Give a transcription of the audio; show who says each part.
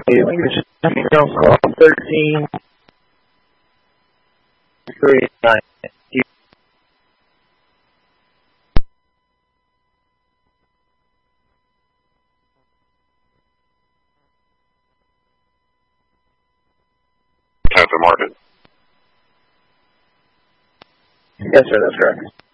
Speaker 1: Language call 13 39.
Speaker 2: Panther Market.
Speaker 1: Yes, sir, that's correct.